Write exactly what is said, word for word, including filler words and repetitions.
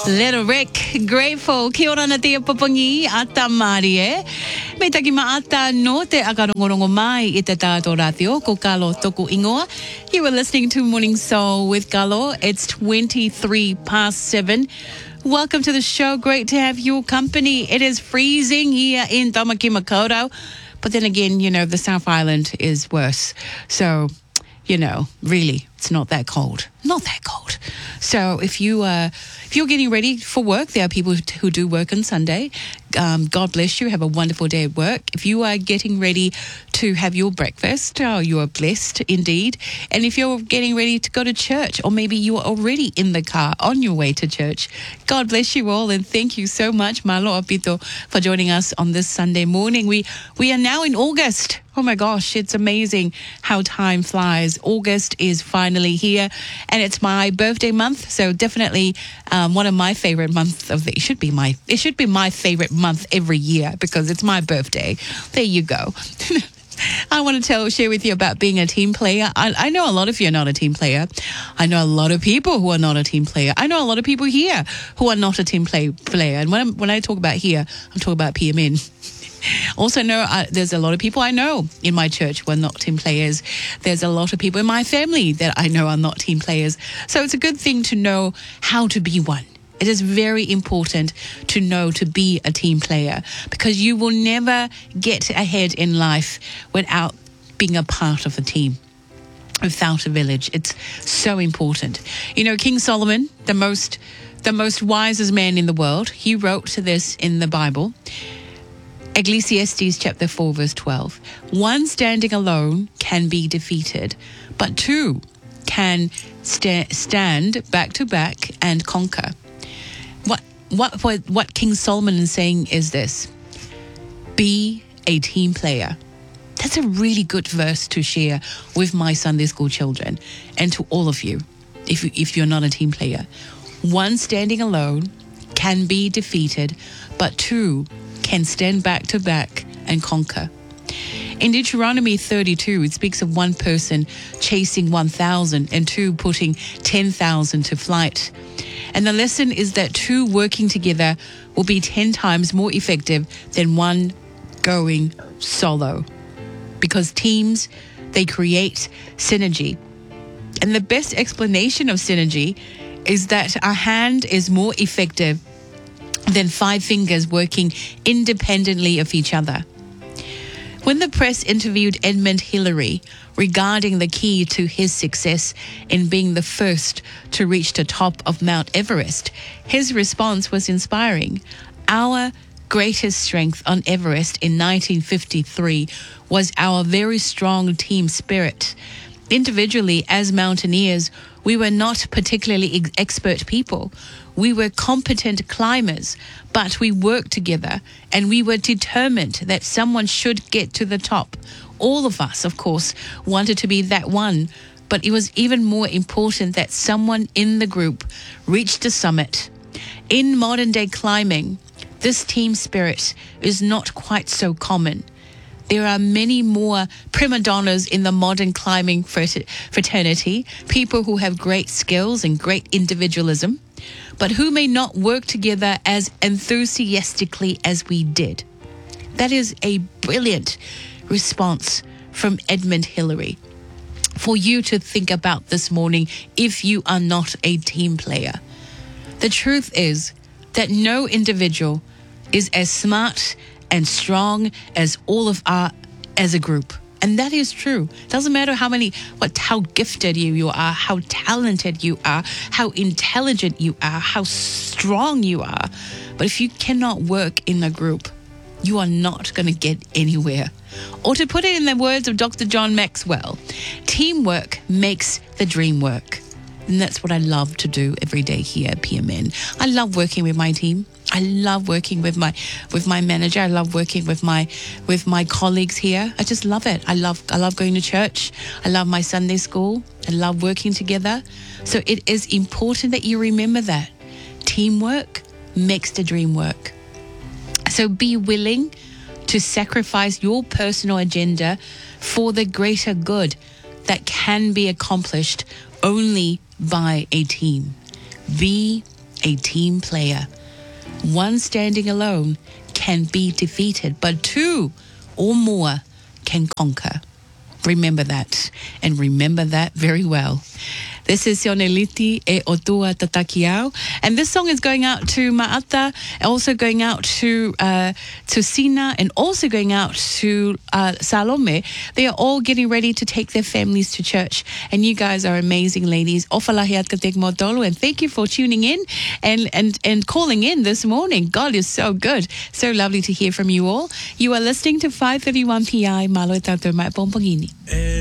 Little Rick, Grateful. Kia ora na tia papangi, ata marie. Me taki maata no te akarongorongo mai i te tātou ratio, ko Kalo toku ingoa. You were listening to Morning Soul with Kalo. It's twenty-three past seven. Welcome to the show. Great to have your company. It is freezing here in Tamaki Makaurau. But then again, you know, the South Island is worse. So, you know, really, it's not that cold. Not that cold. So if you uh, if you're getting ready for work, there are people who do work on Sunday. Um, God bless you. Have a wonderful day at work. If you are getting ready to have your breakfast, oh, you are blessed indeed. And if you're getting ready to go to church, or maybe you are already in the car on your way to church, God bless you all. And thank you so much, Malo Apito, for joining us on this Sunday morning. We we are now in August. Oh my gosh, it's amazing how time flies. August is finally here, and it's my birthday month, so definitely um, one of my favorite months of the. It should be my. It should be my favorite month every year because it's my birthday. There you go. I want to tell, share with you about being a team player. I, I know a lot of you are not a team player. I know a lot of people who are not a team player. I know a lot of people here who are not a team play player. And when I'm, when I talk about here, I'm talking about P M N. Also know uh, there's a lot of people I know in my church who are not team players. There's a lot of people in my family that I know are not team players. So it's a good thing to know how to be one. It is very important to know to be a team player because you will never get ahead in life without being a part of a team. Without a village. It's so important. You know, King Solomon, the most, the most wisest man in the world, he wrote this in the Bible. Ecclesiastes chapter four, verse twelve. One standing alone can be defeated, but two can sta- stand back to back and conquer. What, what, what, what King Solomon is saying is this: be a team player. That's a really good verse to share with my Sunday school children and to all of you, if, you, if you're not a team player. One standing alone can be defeated, but two can stand back to back and conquer. In Deuteronomy thirty-two, it speaks of one person chasing one thousand and two putting ten thousand to flight. And the lesson is that two working together will be ten times more effective than one going solo. Because teams, they create synergy. And the best explanation of synergy is that a hand is more effective than five fingers working independently of each other. When the press interviewed Edmund Hillary regarding the key to his success in being the first to reach the top of Mount Everest, his response was inspiring. Our greatest strength on Everest in nineteen fifty-three was our very strong team spirit. Individually, as mountaineers, we were not particularly ex- expert people. We were competent climbers, but we worked together and we were determined that someone should get to the top. All of us, of course, wanted to be that one, but it was even more important that someone in the group reached the summit. In modern day climbing, this team spirit is not quite so common. There are many more prima donnas in the modern climbing fraternity, people who have great skills and great individualism, but who may not work together as enthusiastically as we did. That is a brilliant response from Edmund Hillary for you to think about this morning if you are not a team player. The truth is that no individual is as smart and strong as all of our as a group. And that is true. Doesn't matter how many, what, how gifted you, you are, how talented you are, how intelligent you are, how strong you are. But if you cannot work in a group, you are not going to get anywhere. Or to put it in the words of Doctor John Maxwell, teamwork makes the dream work. And that's what I love to do every day here at P M N. I love working with my team. I love working with my with my manager. I love working with my with my colleagues here. I just love it. I love I love going to church. I love my Sunday school. I love working together. So it is important that you remember that. Teamwork makes the dream work. So be willing to sacrifice your personal agenda for the greater good that can be accomplished only by a team. Be a team player. One standing alone can be defeated, but two or more can conquer. Remember that, and remember that very well. This is Sioneliti e Otua Tatakiao, and this song is going out to Ma'ata, also going out to uh, to Sina, and also going out to uh, Salome. They are all getting ready to take their families to church, and you guys are amazing ladies. Ofalahiat katek modolo, and thank you for tuning in and, and, and calling in this morning. God is so good. So lovely to hear from you all. You are listening to five thirty-one P I Malo Tato Mai Pompogini.